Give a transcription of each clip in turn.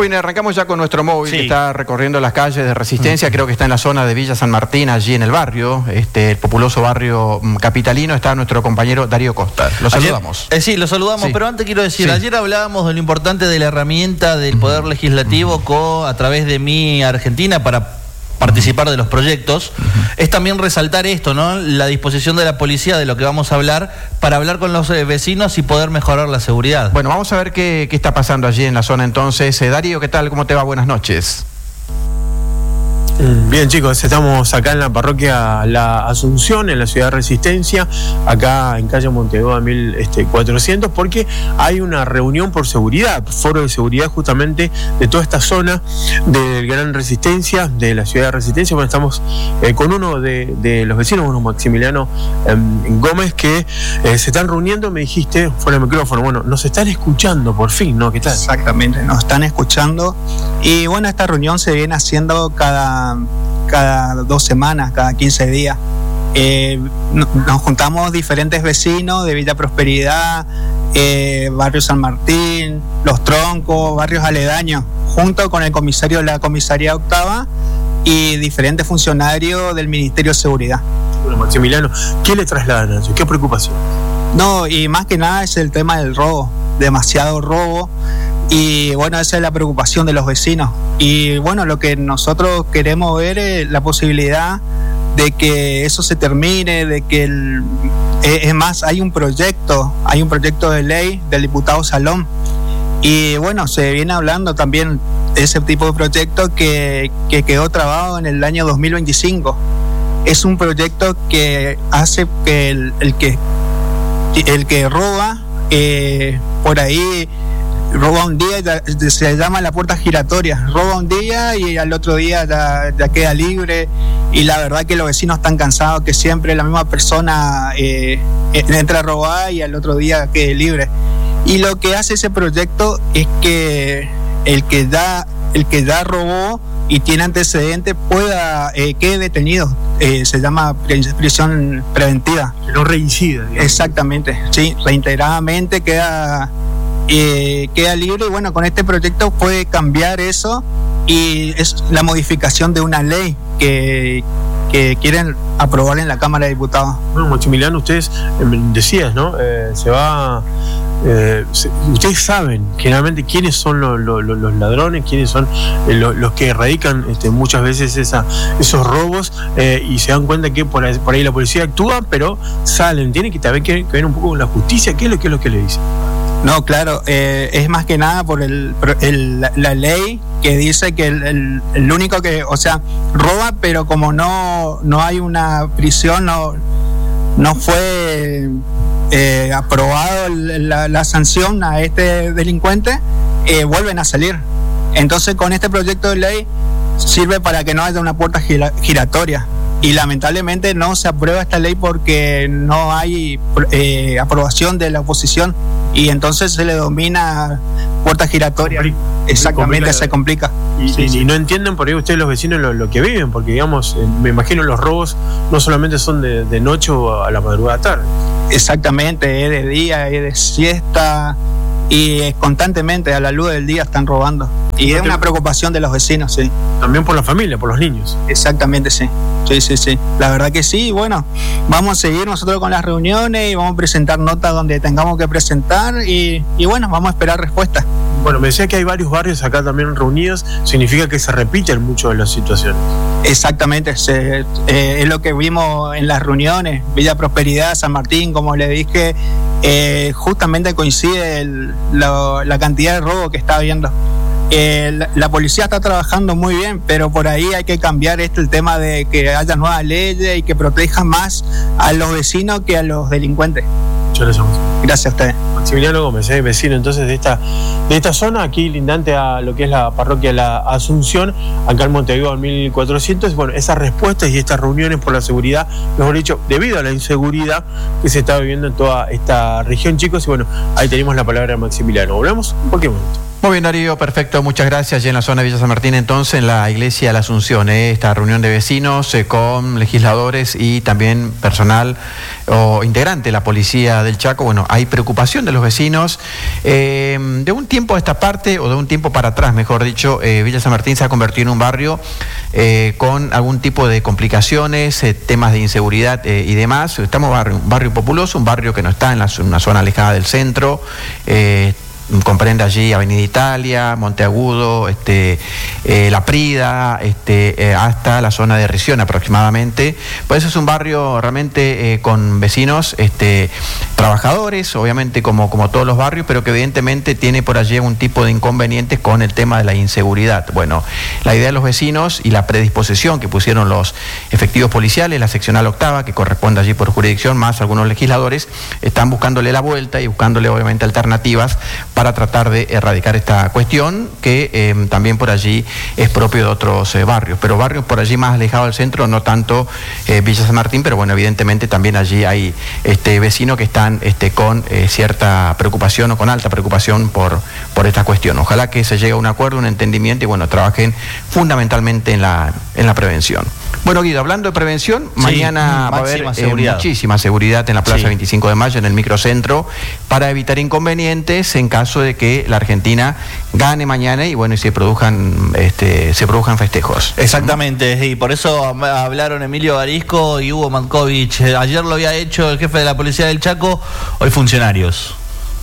Muy bien, arrancamos ya con nuestro móvil, Sí. que está recorriendo las calles de Resistencia. Creo que está en la zona de Villa San Martín, allí en el barrio, el populoso barrio capitalino. Está nuestro compañero Darío Costa. Lo saludamos. Sí, lo saludamos, Sí. pero antes quiero decir, Sí. ayer hablábamos de lo importante de la herramienta del Poder Legislativo a través de Mi Argentina para participar de los proyectos. Es también resaltar esto, ¿no? La disposición de la policía, de lo que vamos a hablar, para hablar con los vecinos y poder mejorar la seguridad. Bueno, vamos a ver qué está pasando allí en la zona entonces. Darío, ¿qué tal? ¿Cómo te va? Buenas noches. Bien, chicos, estamos acá en la parroquia La Asunción, en la ciudad de Resistencia, acá en calle Montevideo 1400, porque hay una reunión por seguridad, foro de seguridad justamente de toda esta zona del Gran Resistencia, de la ciudad de Resistencia. Bueno, estamos con uno de los vecinos, uno Maximiliano Gómez, que se están reuniendo, me dijiste, fuera del micrófono. Bueno, nos están escuchando por fin, ¿no? ¿Qué tal? Exactamente, nos están escuchando. Y bueno, esta reunión se viene haciendo cada 2 semanas, cada 15 días. Nos juntamos diferentes vecinos de Villa Prosperidad, Barrio San Martín, Los Troncos, barrios aledaños, junto con el comisario de la comisaría octava y diferentes funcionarios del Ministerio de Seguridad. Bueno, Maximiliano, ¿qué le trasladan a ellos? ¿Qué preocupación? No, y más que nada es el tema del robo, demasiado robo. Y bueno, esa es la preocupación de los vecinos. Y bueno, lo que nosotros queremos ver es la posibilidad de que eso se termine, de que es más, hay un proyecto de ley del diputado Salom. Y bueno, se viene hablando también de ese tipo de proyecto que quedó trabado en el año 2025. Es un proyecto que hace que el que roba por ahí roba un día, se llama la puerta giratoria, roba un día y al otro día ya queda libre. Y la verdad que los vecinos están cansados que siempre la misma persona entra a robar y al otro día quede libre. Y lo que hace ese proyecto es que el que ya robó y tiene antecedentes quede detenido. Se llama prisión preventiva. Que no reincida, digamos. Exactamente, sí, reiteradamente queda libre. Y bueno, con este proyecto puede cambiar eso, y es la modificación de una ley que quieren aprobar en la Cámara de Diputados. Bueno, Maximiliano, ustedes decías, ¿no? Ustedes saben generalmente quiénes son los ladrones, quiénes son los que erradican muchas veces esos robos, y se dan cuenta que por ahí la policía actúa, pero salen. Tiene que también que ver un poco con la justicia. ¿Qué es lo que le dicen? No, claro, es más que nada por la ley que dice que el único que, o sea, roba, pero como no hay una prisión, no fue aprobado la sanción a este delincuente, vuelven a salir. Entonces, con este proyecto de ley sirve para que no haya una puerta giratoria. Y lamentablemente no se aprueba esta ley porque no hay aprobación de la oposición, y entonces se le domina puerta giratoria. Exactamente, se complica. Y no entienden por ahí ustedes, los vecinos, lo que viven, porque digamos, me imagino los robos no solamente son de noche o a la madrugada tarde. Exactamente, es de día, es de siesta, y constantemente a la luz del día están robando. Y es una preocupación de los vecinos, sí. También por la familia, por los niños. Exactamente, sí. Sí. La verdad que sí. Bueno, vamos a seguir nosotros con las reuniones y vamos a presentar notas donde tengamos que presentar, y bueno, vamos a esperar respuestas. Bueno, me decía que hay varios barrios acá también reunidos. Significa que se repiten mucho de las situaciones. Exactamente, es lo que vimos en las reuniones. Villa Prosperidad, San Martín, como le dije, justamente coincide la cantidad de robo que está habiendo. La policía está trabajando muy bien, pero por ahí hay que cambiar el tema de que haya nuevas leyes y que protejan más a los vecinos que a los delincuentes. Muchas gracias. Gracias a ustedes. Maximiliano Gómez, vecino entonces de esta zona, aquí lindante a lo que es la parroquia La Asunción, acá en Montevideo 1400. Bueno, esas respuestas y estas reuniones por la seguridad, mejor dicho, debido a la inseguridad que se está viviendo en toda esta región, chicos. Y bueno, ahí tenemos la palabra de Maximiliano. Volvemos en cualquier momento. Muy bien, Darío, perfecto, muchas gracias. Allí en la zona de Villa San Martín, entonces, en la iglesia de la Asunción, esta reunión de vecinos con legisladores y también personal o integrante de la policía del Chaco. Bueno, hay preocupación de los vecinos. De un tiempo a esta parte, o de un tiempo para atrás, mejor dicho, Villa San Martín se ha convertido en un barrio con algún tipo de complicaciones, temas de inseguridad y demás. Estamos en un barrio populoso, un barrio que no está en una zona alejada del centro. Comprende allí Avenida Italia, Monteagudo, La Prida, hasta la zona de Risión aproximadamente. Pues es un barrio realmente con vecinos trabajadores, obviamente como todos los barrios, pero que evidentemente tiene por allí un tipo de inconvenientes con el tema de la inseguridad. Bueno, la idea de los vecinos y la predisposición que pusieron los efectivos policiales, la seccional octava, que corresponde allí por jurisdicción, más algunos legisladores, están buscándole la vuelta y buscándole obviamente alternativas para tratar de erradicar esta cuestión que también por allí es propio de otros barrios, pero barrios por allí más alejados del centro, no tanto Villa San Martín, pero bueno, evidentemente también allí hay vecinos que están con cierta preocupación o con alta preocupación por esta cuestión. Ojalá que se llegue a un acuerdo, un entendimiento y bueno, trabajen fundamentalmente en la prevención. Bueno, Guido, hablando de prevención, sí, mañana va a haber muchísima seguridad en la Plaza 25 de Mayo, en el microcentro, para evitar inconvenientes en caso de que la Argentina gane mañana y bueno, y se produzcan festejos. Exactamente, y por eso hablaron Emilio Barisco y Hugo Mankovich. Ayer lo había hecho el jefe de la policía del Chaco, hoy funcionarios.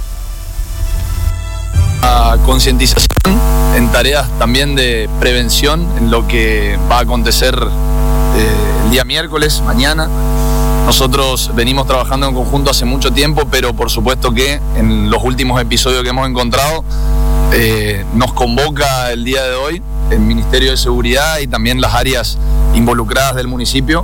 Concientización en tareas también de prevención en lo que va a acontecer el día miércoles, mañana. Nosotros venimos trabajando en conjunto hace mucho tiempo, pero por supuesto que en los últimos episodios que hemos encontrado nos convoca el día de hoy el Ministerio de Seguridad y también las áreas involucradas del municipio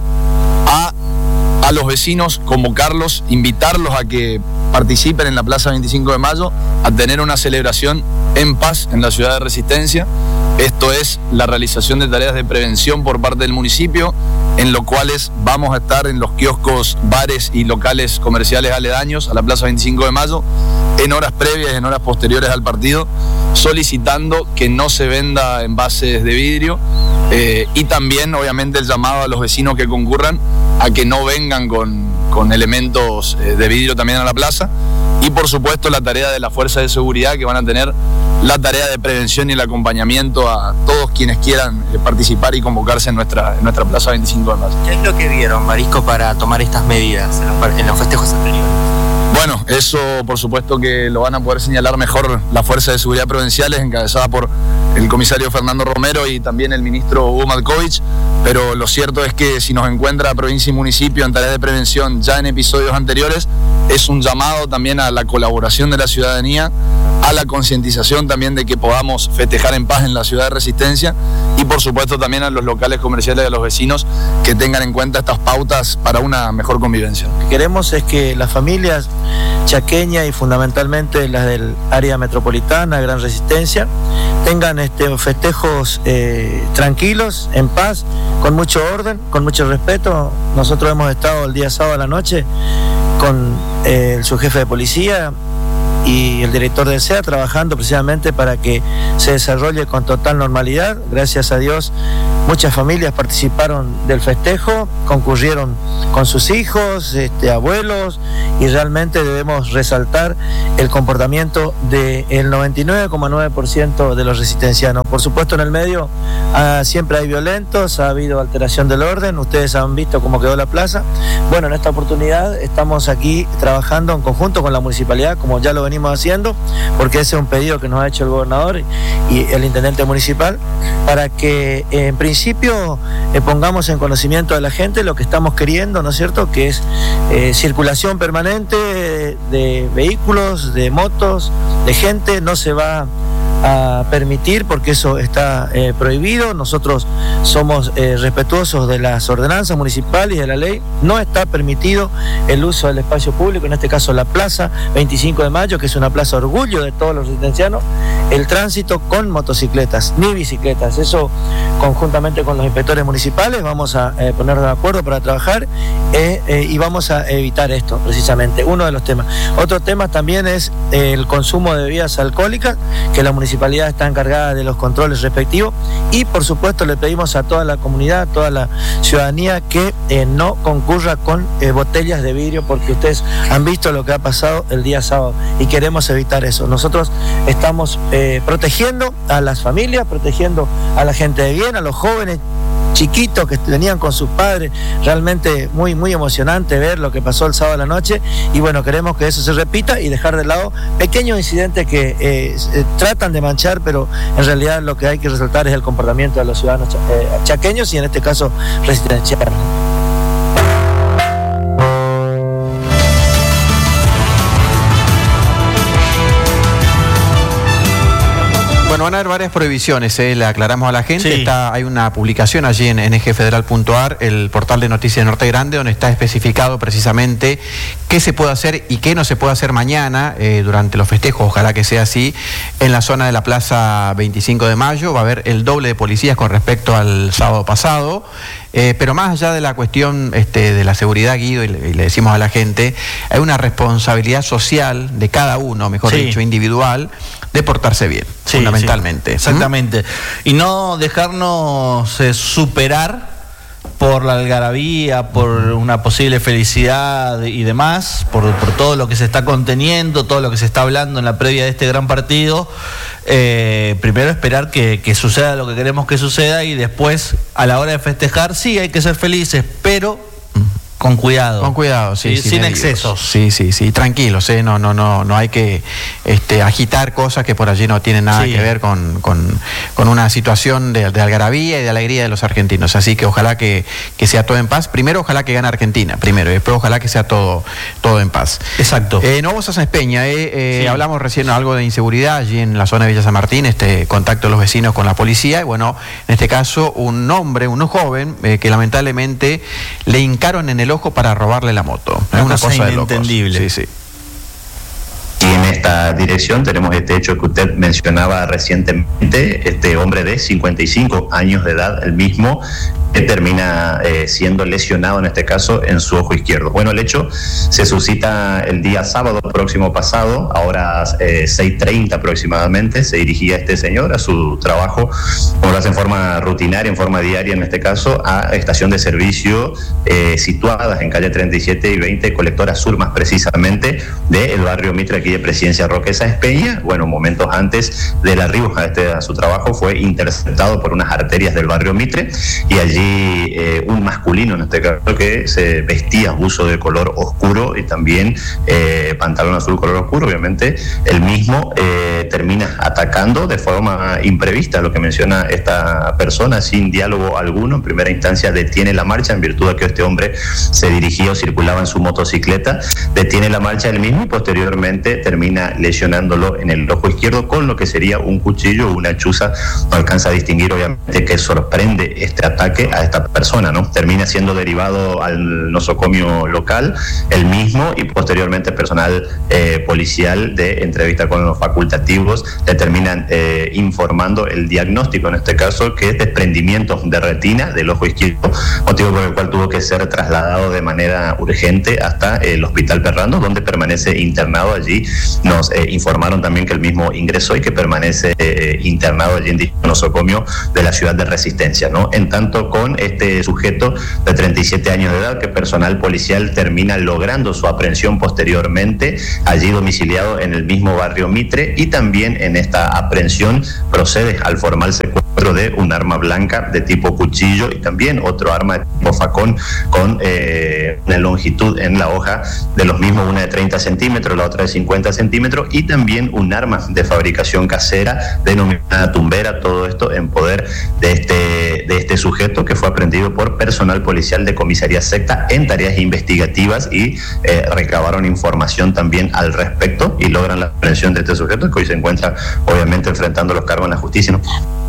a los vecinos, convocarlos, invitarlos a que participen en la Plaza 25 de Mayo, a tener una celebración en paz en la ciudad de Resistencia. Esto es la realización de tareas de prevención por parte del municipio, en los cuales vamos a estar en los kioscos, bares y locales comerciales aledaños a la Plaza 25 de Mayo, en horas previas y en horas posteriores al partido, solicitando que no se venda envases de vidrio y también, obviamente, el llamado a los vecinos que concurran a que no vengan con elementos de vidrio también a la plaza. Y por supuesto la tarea de las fuerzas de seguridad, que van a tener la tarea de prevención y el acompañamiento a todos quienes quieran participar y convocarse en nuestra Plaza 25 de Mayo. ¿Qué es lo que vieron, Barisco, para tomar estas medidas en los festejos anteriores? Bueno, eso por supuesto que lo van a poder señalar mejor las fuerzas de seguridad provinciales, encabezadas por el comisario Fernando Romero y también el ministro Hugo Mankovich, pero lo cierto es que si nos encuentra provincia y municipio en tareas de prevención ya en episodios anteriores, es un llamado también a la colaboración de la ciudadanía, a la concientización también de que podamos festejar en paz en la ciudad de Resistencia y por supuesto también a los locales comerciales y a los vecinos que tengan en cuenta estas pautas para una mejor convivencia. Lo que queremos es que las familias chaqueñas y fundamentalmente las del área metropolitana, Gran Resistencia, tengan festejos tranquilos, en paz, con mucho orden, con mucho respeto. Nosotros hemos estado el día sábado a la noche con el subjefe de policía y el director del SEA trabajando precisamente para que se desarrolle con total normalidad. Gracias a Dios, muchas familias participaron del festejo, concurrieron con sus hijos, abuelos, y realmente debemos resaltar el comportamiento del 99,9% de los resistencianos. Por supuesto, en el medio siempre hay violentos, ha habido alteración del orden, ustedes han visto cómo quedó la plaza. Bueno, en esta oportunidad estamos aquí trabajando en conjunto con la municipalidad, como ya lo venimos haciendo, porque ese es un pedido que nos ha hecho el gobernador y el intendente municipal, para que en principio pongamos en conocimiento de la gente lo que estamos queriendo, ¿no es cierto?, que es circulación permanente de vehículos, de motos, de gente. No se va a permitir porque eso está prohibido. Nosotros somos respetuosos de las ordenanzas municipales y de la ley. No está permitido el uso del espacio público, en este caso la Plaza 25 de Mayo, que es una plaza orgullo de todos los resistencianos, el tránsito con motocicletas ni bicicletas. Eso, conjuntamente con los inspectores municipales, vamos a ponernos de acuerdo para trabajar y vamos a evitar esto, precisamente, uno de los temas. Otro tema también es el consumo de bebidas alcohólicas, que la municipalidad municipalidad está encargada de los controles respectivos y por supuesto le pedimos a toda la comunidad, a toda la ciudadanía que no concurra con botellas de vidrio, porque ustedes han visto lo que ha pasado el día sábado y queremos evitar eso. Nosotros estamos protegiendo a las familias, protegiendo a la gente de bien, a los jóvenes chiquitos que venían con sus padres. Realmente muy, muy emocionante ver lo que pasó el sábado a la noche, y bueno, queremos que eso se repita y dejar de lado pequeños incidentes que tratan de manchar, pero en realidad lo que hay que resaltar es el comportamiento de los ciudadanos chaqueños y en este caso residenciales. Bueno, van a haber varias prohibiciones, le aclaramos a la gente. Sí. Hay una publicación allí en ngfederal.ar, el portal de noticias de Norte Grande, donde está especificado precisamente qué se puede hacer y qué no se puede hacer mañana durante los festejos. Ojalá que sea así. En la zona de la Plaza 25 de Mayo va a haber el doble de policías con respecto al sábado pasado. Pero más allá de la cuestión de la seguridad, Guido, y le decimos a la gente, hay una responsabilidad social de cada uno, mejor dicho, individual, de portarse bien, fundamentalmente. Sí, exactamente. Y no dejarnos superar por la algarabía, por una posible felicidad y demás, por todo lo que se está conteniendo, todo lo que se está hablando en la previa de este gran partido. Primero esperar que suceda lo que queremos que suceda, y después a la hora de festejar sí hay que ser felices, pero con cuidado. Con cuidado, sí, sin excesos. Sí, tranquilos, no hay que agitar cosas que por allí no tienen nada que ver con una situación de algarabía y de alegría de los argentinos. Así que ojalá que sea todo en paz. Primero, ojalá que gane Argentina, primero, y después ojalá que sea todo en paz. Exacto. No vos a Sáenz Peña, hablamos recién algo de inseguridad allí en la zona de Villa San Martín, contacto de los vecinos con la policía, y bueno, en este caso un joven que lamentablemente le hincaron en el ojo para robarle la moto. Es una cosa de locos. Inentendible. Sí. Y en esta dirección tenemos este hecho que usted mencionaba recientemente, este hombre de 55 años de edad, el mismo, que termina siendo lesionado en este caso en su ojo izquierdo. Bueno, el hecho se suscita el día sábado próximo pasado, a horas 6:30 aproximadamente. Se dirigía este señor a su trabajo, como lo hace en forma rutinaria, en forma diaria en este caso, a estación de servicio situadas en calle 37 y 20, Colectora Sur más precisamente, del barrio Mitre aquí de Presidencia Roque Sáenz Peña. Bueno, momentos antes del arribo a su trabajo fue interceptado por unas arterias del barrio Mitre, y allí un masculino en este caso que se vestía buzo de color oscuro y también pantalón azul color oscuro, obviamente el mismo termina atacando de forma imprevista, lo que menciona esta persona, sin diálogo alguno. En primera instancia detiene la marcha en virtud de que este hombre se dirigía o circulaba en su motocicleta, detiene la marcha él mismo y posteriormente termina lesionándolo en el ojo izquierdo con lo que sería un cuchillo o una chuza. No alcanza a distinguir obviamente qué sorprende este ataque a esta persona, ¿no? Termina siendo derivado al nosocomio local el mismo, y posteriormente personal policial de entrevista con los facultativos le terminan informando el diagnóstico, en este caso, que es desprendimiento de retina del ojo izquierdo, motivo por el cual tuvo que ser trasladado de manera urgente hasta el Hospital Perrando, donde permanece internado. Allí nos informaron también que el mismo ingresó y que permanece internado allí en dicho nosocomio de la ciudad de Resistencia, ¿no? En tanto, con este sujeto de 37 años de edad, que personal policial termina logrando su aprehensión posteriormente, allí domiciliado en el mismo barrio Mitre, y también en esta aprehensión procede al formal secuestro de un arma blanca de tipo cuchillo y también otro arma de tipo facón con una longitud en la hoja de los mismos, una de 30 centímetros, la otra de 50 centímetros, y también un arma de fabricación casera denominada tumbera. Todo esto en poder de este sujeto, que fue aprendido por personal policial de comisaría Secta en tareas investigativas, y recabaron información también al respecto y logran la aprehensión de este sujeto, que hoy se encuentra obviamente enfrentando los cargos en la justicia, ¿no?